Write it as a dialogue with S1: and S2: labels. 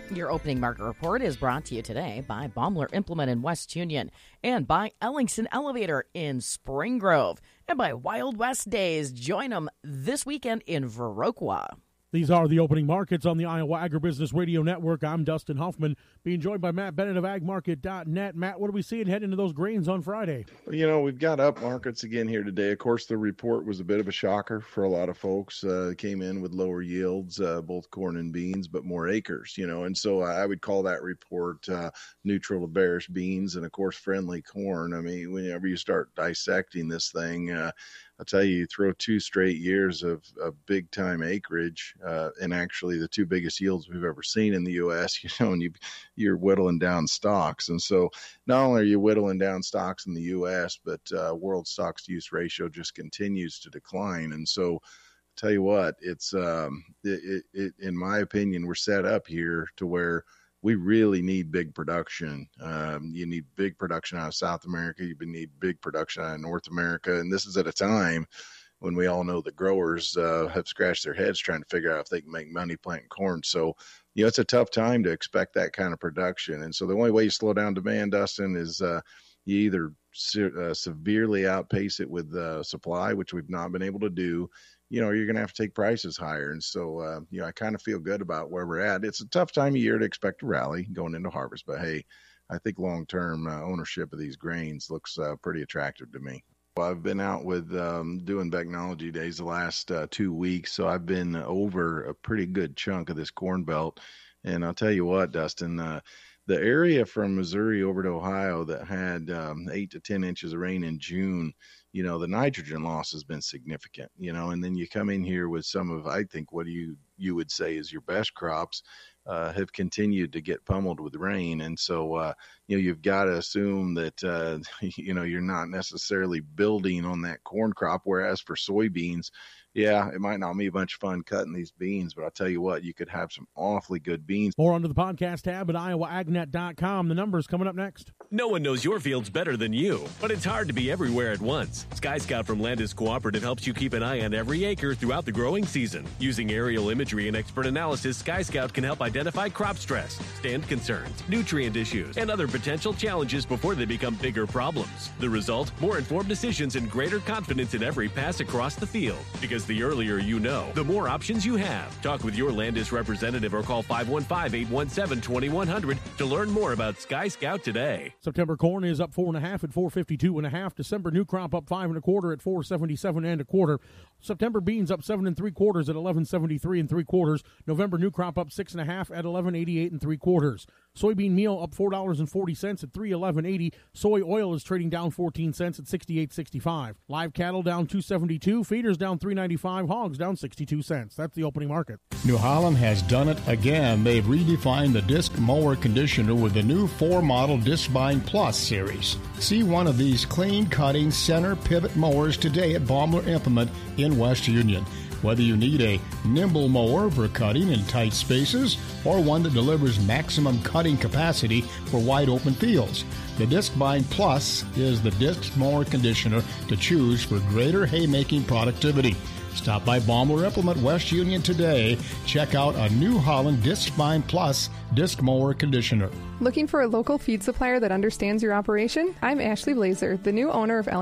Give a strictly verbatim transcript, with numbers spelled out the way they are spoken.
S1: Your opening market report is brought to you today by Baumler Implement in West Union and by Ellingson Elevator in Spring Grove and by Wild West Days. Join them this weekend in Viroqua.
S2: These are the opening markets on the Iowa Agribusiness Radio Network. I'm Dustin Huffman, being joined by Matt Bennett of ag market dot net. Matt, what are we seeing heading into those grains on Friday?
S3: You know, we've got up markets again here today. Of course, the report was a bit of a shocker for a lot of folks. Uh, came in with lower yields, uh, both corn and beans, but more acres, you know. And so I would call that report uh, neutral to bearish beans and, of course, friendly corn. I mean, whenever you start dissecting this thing, uh, I'll tell you, you throw two straight years of, of big-time acreage, uh, and actually the two biggest yields we've ever seen in the U S, you know, and you, you're whittling down stocks. And so not only are you whittling down stocks in the U S, but uh, world stocks-to-use ratio just continues to decline. And so I'll tell you what, it's um, it, it, it, in my opinion, we're set up here to where we really need big production. Um, you need big production out of South America. You need big production out of North America. And this is at a time when we all know the growers uh, have scratched their heads trying to figure out if they can make money planting corn. So, you know, it's a tough time to expect that kind of production. And so the only way you slow down demand, Dustin, is uh, you either se- uh, severely outpace it with uh, supply, which we've not been able to do, you know, you're going to have to take prices higher. And so, uh, you know, I kind of feel good about where we're at. It's a tough time of year to expect a rally going into harvest, but hey, I think long-term uh, ownership of these grains looks uh, pretty attractive to me. Well, I've been out with um, doing Technology Days the last uh, two weeks, so I've been over a pretty good chunk of this corn belt. And I'll tell you what, Dustin, uh, the area from Missouri over to Ohio that had um, eight to ten inches of rain in June, you know, the nitrogen loss has been significant, you know, and then you come in here with some of, I think, what you, you would say is your best crops uh, have continued to get pummeled with rain. And so, uh, you know, you've got to assume that, uh, you know, you're not necessarily building on that corn crop. Whereas for soybeans, yeah, it might not be a bunch of fun cutting these beans, but I'll tell you what, you could have some awfully good beans.
S2: More under the podcast tab at iowa ag net dot com. The numbers coming up next.
S4: No one knows your fields better than you, but it's hard to be everywhere at once. Sky Scout from Landis Cooperative helps you keep an eye on every acre throughout the growing season. Using aerial imagery and expert analysis, Sky Scout can help identify crop stress, stand concerns, nutrient issues, and other potential challenges before they become bigger problems. The result? More informed decisions and greater confidence in every pass across the field. Because the earlier you know, the more options you have. Talk with your Landis representative or call five one five, eight one seven, two one zero zero to learn more about Sky Scout today.
S2: September corn is up four and a half at four fifty-two and a half. December new crop up five and a quarter at four seventy-seven and a quarter. September beans up seven and three quarters at eleven seventy-three and three quarters. November new crop up six and a half at eleven eighty-eight and three quarters. Soybean meal up four dollars and forty cents at three eleven eighty. Soy oil is trading down fourteen cents at sixty-eight sixty-five. Live cattle down two seventy-two. Feeders down three ninety-five. Hogs down sixty-two cents. That's the opening market.
S5: New Holland has done it again. They've redefined the disc mower conditioner with the new four-model Discbind Plus series. See one of these clean-cutting center pivot mowers today at Baumler Implement in West Union. Whether you need a nimble mower for cutting in tight spaces or one that delivers maximum cutting capacity for wide-open fields, the Discbind Plus is the disc mower conditioner to choose for greater haymaking productivity. Stop by Baumler Implement West Union today. Check out a New Holland Discbind Plus disc mower conditioner.
S6: Looking for a local feed supplier that understands your operation? I'm Ashley Blazer, the new owner of